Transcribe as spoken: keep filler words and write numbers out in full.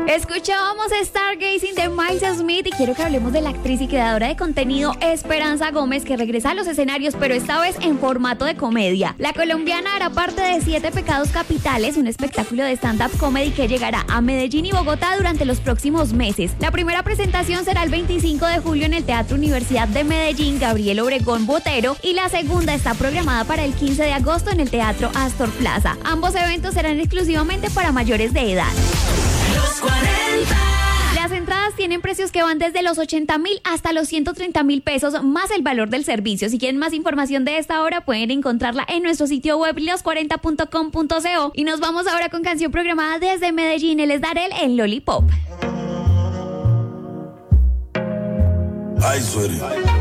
Escuchábamos Stargazing de Miles Smith y quiero que hablemos de la actriz y creadora de contenido Esperanza Gómez, que regresa a los escenarios, pero esta vez en formato de comedia. La colombiana hará parte de Siete Pecados Capitales, un espectáculo de stand-up comedy que llegará a Medellín y Bogotá durante los próximos meses. La primera presentación será el veinticinco de julio en el Teatro Universidad de Medellín, Gabriel Obregón Botero, y la segunda está programada para el quince de agosto en el Teatro Astor Plaza. Ambos eventos serán exclusivamente para mayores de edad. Los cuarenta. Las entradas tienen precios que van desde los ochenta mil hasta los ciento treinta mil pesos, más el valor del servicio. Si quieren más información de esta hora, pueden encontrarla en nuestro sitio web los cuarenta punto com punto co. Y nos vamos ahora con canción programada desde Medellín. Él es Darel en Lollipop. Ay, suerte.